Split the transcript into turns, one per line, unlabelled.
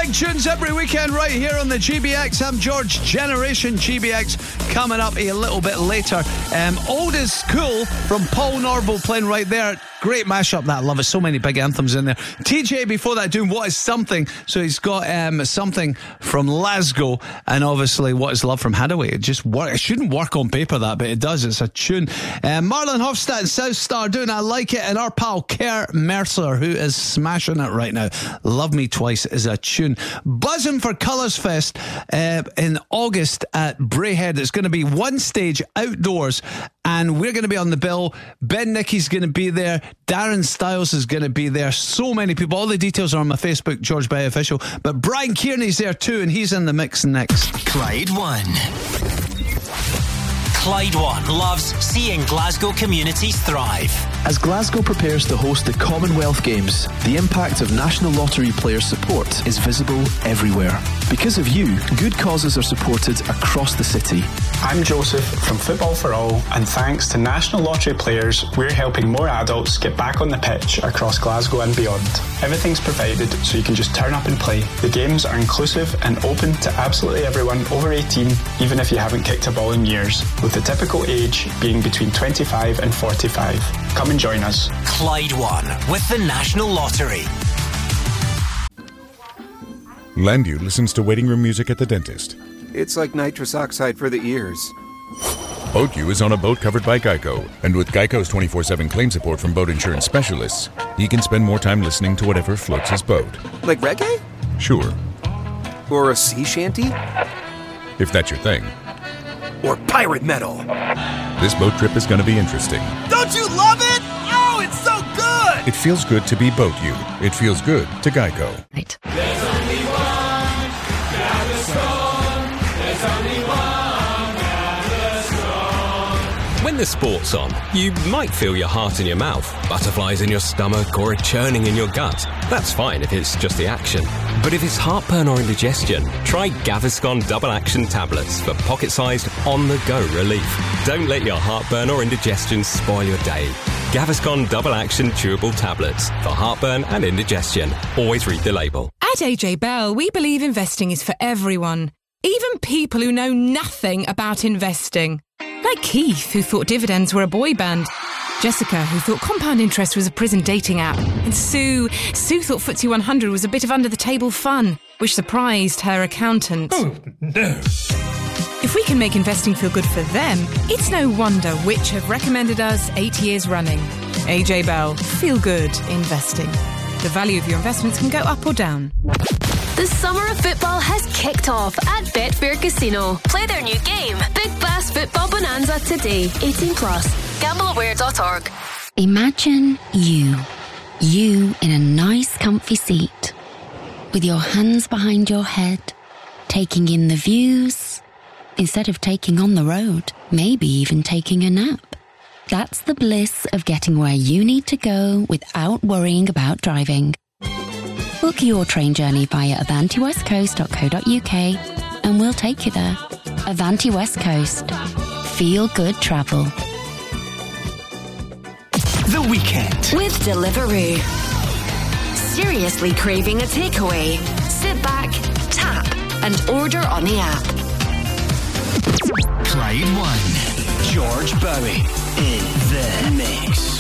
Big tunes every weekend right here on the GBX. I'm George. Generation GBX coming up a little bit later. Old is Cool from Paul Norville playing right there. Great mashup, that. I love it. So many big anthems in there. TJ before that doing What Is Something. So he's got Something from Glasgow, and obviously What Is Love from Hadaway. It just it shouldn't work on paper, that, but it does. It's a tune. Marlon Hofstad and South Star doing I Like It, and our pal Kerr Mercer, who is smashing it right now. Love Me Twice is a tune. Buzzing for Colours Fest in August at Braehead. It's going to be one stage outdoors, and we're going to be on the bill. Ben Nicky's going to be there. Darren Styles is going to be there. So many people. All the details are on my Facebook, George Bay Official. But Brian Kearney's there too, and he's in the mix next.
Clyde One. Clyde One loves seeing Glasgow communities thrive.
As Glasgow prepares to host the Commonwealth Games, the impact of National Lottery player support is visible everywhere. Because of you, good causes are supported across the city.
I'm Joseph from Football for All, and thanks to National Lottery players, we're helping more adults get back on the pitch across Glasgow and beyond. Everything's provided so you can just turn up and play. The games are inclusive and open to absolutely everyone over 18, even if you haven't kicked a ball in years, with the typical age being between 25 and 45. Come and join us.
Clyde One with the National Lottery.
Landu listens to waiting room music at the dentist.
It's like nitrous oxide for the ears.
BoatU is on a boat covered by Geico, and with Geico's 24/7 claim support from boat insurance specialists, he can spend more time listening to whatever floats his boat.
Like reggae?
Sure.
Or a sea shanty?
If that's your thing.
Or pirate metal.
This boat trip is going to be interesting.
Don't you love it? Oh, it's so good!
It feels good to be BoatU. It feels good to Geico.
Right.
There's only one Gaviscon. There's only one Gaviscon.
When the sport's on, you might feel your heart in your mouth, butterflies in your stomach, or a churning in your gut. That's fine if it's just the action. But if it's heartburn or indigestion, try Gaviscon Double Action Tablets for pocket-sized, on-the-go relief. Don't let your heartburn or indigestion spoil your day. Gaviscon Double Action Chewable Tablets for heartburn and indigestion. Always read the label.
At AJ Bell, we believe investing is for everyone, even people who know nothing about investing. Like Keith, who thought dividends were a boy band. Jessica, who thought compound interest was a prison dating app. And Sue thought FTSE 100 was a bit of under-the-table fun, which surprised her accountant.
Oh, no.
If we can make investing feel good for them, it's no wonder Which have recommended us 8 years running. AJ Bell, feel good investing. The value of your investments can go up or down.
The summer of football has kicked off at Betfair Casino. Play their new game, Big Bass Football Bonanza, today. 18 plus. GambleAware.org.
Imagine you in a nice comfy seat, with your hands behind your head, taking in the views, instead of taking on the road, maybe even taking a nap. That's the bliss of getting where you need to go without worrying about driving. Book your train journey via avantiwestcoast.co.uk and we'll take you there. Avanti West Coast. Feel good travel.
The Weekend
with Deliveroo. Seriously craving a takeaway? Sit back, tap, and order on the app.
Clyde One. George Bowie in the mix.